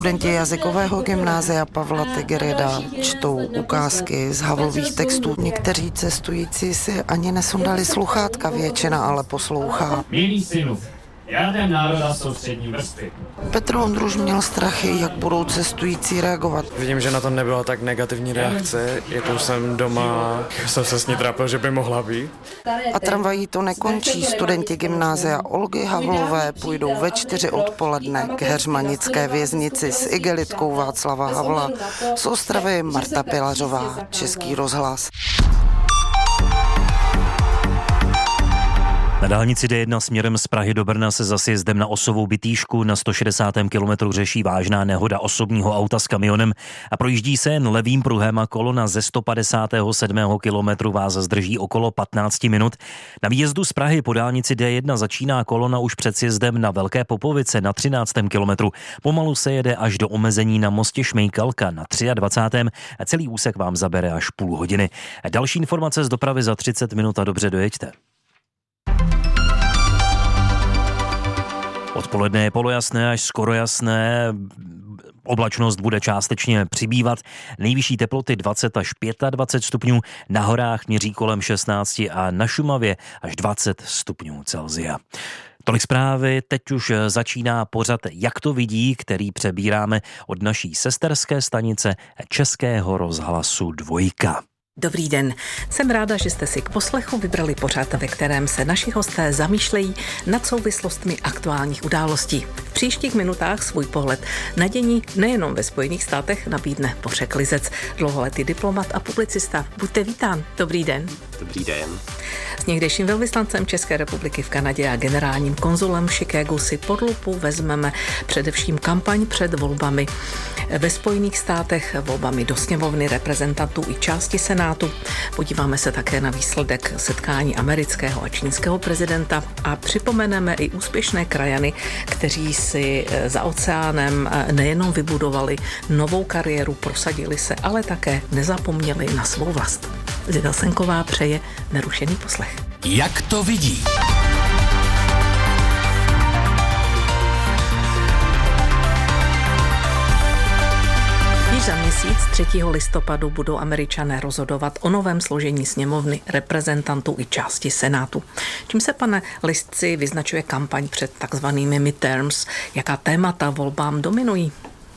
Studenti jazykového gymnázia Pavla Tigerida čtou ukázky z Havlových textů. Někteří cestující si ani nesundali sluchátka, většina ale poslouchá. Milý synu, jádrem národa jsou střední vrstvy. Petr Ondruž měl strachy, jak budou cestující reagovat. Vidím, že na to nebyla tak negativní reakce, jakou jsem doma, jsem se s ní trápil, že by mohla být. A tramvají to nekončí. Studenti gymnázia Olgy Havlové půjdou ve 4 odpoledne k heřmanické věznici s igelitkou Václava Havla. Z Ostravy Marta Pilařová, Český rozhlas. Na dálnici D1 směrem z Prahy do Brna se za sjezdem na Osovou Bitýšku na 160. kilometru řeší vážná nehoda osobního auta s kamionem a projíždí se jen levým pruhem a kolona ze 157. kilometru vás zdrží okolo 15 minut. Na výjezdu z Prahy po dálnici D1 začíná kolona už před sjezdem na Velké Popovice na 13. kilometru. Pomalu se jede až do omezení na mostě Šmejkalka na 23. a celý úsek vám zabere až půl hodiny. Další informace z dopravy za 30 minut a dobře dojeďte. Odpoledne je polojasné až skoro jasné, oblačnost bude částečně přibývat, nejvyšší teploty 20 až 25 stupňů, na horách měří kolem 16 a na Šumavě až 20 stupňů Celsia. Tolik zprávy, teď už začíná pořad Jak to vidí, který přebíráme od naší sesterské stanice Českého rozhlasu 2. Dobrý den, jsem ráda, že jste si k poslechu vybrali pořad, ve kterém se naši hosté zamýšlejí nad souvislostmi aktuálních událostí. V příštích minutách svůj pohled na dění nejenom ve Spojených státech nabídne Bořek Lizec, dlouholetý diplomat a publicista. Buďte vítán. Dobrý den. Dobrý den. S někdejším velvyslancem České republiky v Kanadě a generálním konzulem v Chicagu si pod lupu vezmeme především kampaň před volbami ve Spojených státech, volbami do sněmovny reprezentantů i části Senátu. Podíváme se také na výsledek setkání amerického a čínského prezidenta a připomeneme i úspěšné krajany, kteří si za oceánem nejenom vybudovali novou kariéru, prosadili se, ale také nezapomněli na svou vlast. Zita Senková přeje nerušený poslech. Jak to vidí? Již za měsíc 3. listopadu budou Američané rozhodovat o novém složení sněmovny reprezentantů i části Senátu. Čím se, pane Listci, vyznačuje kampaň před takzvanými midterms? Jaká témata volbám dominují?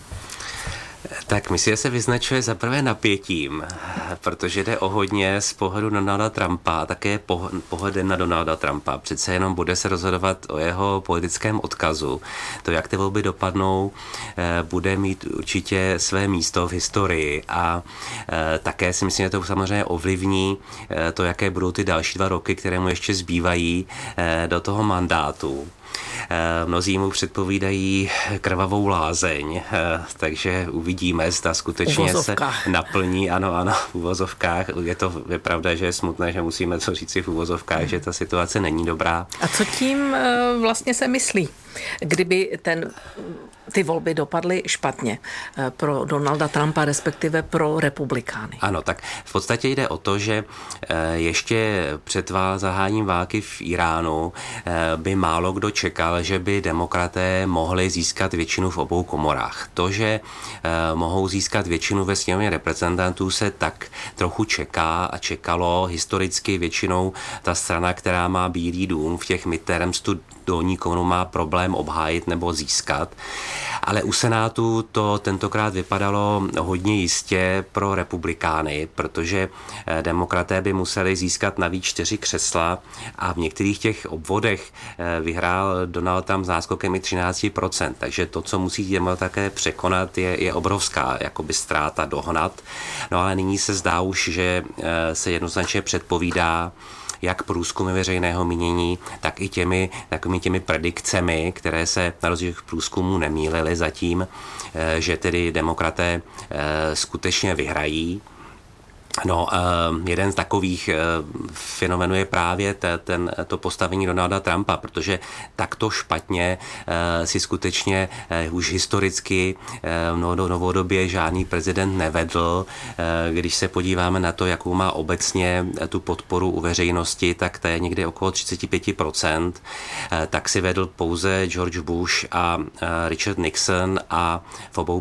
Tak myslím, že se vyznačuje zaprvé napětím, protože jde o hodně z pohledu Donalda Trumpa a také pohledem na Donalda Trumpa. Přece jenom bude se rozhodovat o jeho politickém odkazu. To, jak ty volby dopadnou, bude mít určitě své místo v historii a také si myslím, že to samozřejmě ovlivní to, jaké budou ty další 2 roky, které mu ještě zbývají do toho mandátu. Mnozí mu předpovídají krvavou lázeň, takže uvidíme, zda skutečně se naplní. Ano, v uvozovkách. Je pravda, že je smutné, že musíme to říci v uvozovkách, že ta situace není dobrá. A co tím vlastně se myslí? Kdyby ty volby dopadly špatně pro Donalda Trumpa, respektive pro republikány. Ano, tak v podstatě jde o to, že ještě před zahájením války v Iránu by málo kdo čekal, že by demokraté mohli získat většinu v obou komorách. To, že mohou získat většinu ve sněmovně reprezentantů, se tak trochu čeká a čekalo historicky většinou ta strana, která má Bílý dům v těch midterms, tu dolní komoru má problém obhájit nebo získat. Ale u Senátu to tentokrát vypadalo hodně jistě pro republikány, protože demokraté by museli získat navíc 4 křesla a v některých těch obvodech vyhrál Donald Trump s náskokem i 13%. Takže to, co musí demokraté překonat, je obrovská jakoby ztráta, dohnat. No ale nyní se zdá už, že se jednoznačně předpovídá, jak průzkumy veřejného mínění, tak i těmi predikcemi, které se na rozdíl průzkumů nemýlily zatím, že tedy demokraté skutečně vyhrají. No, jeden z takových fenomenů je právě to postavení Donalda Trumpa, protože takto špatně si skutečně už historicky novodobě žádný prezident nevedl. Když se podíváme na to, jakou má obecně tu podporu u veřejnosti, tak to je někde okolo 35%. Tak si vedl pouze George Bush a Richard Nixon a v obou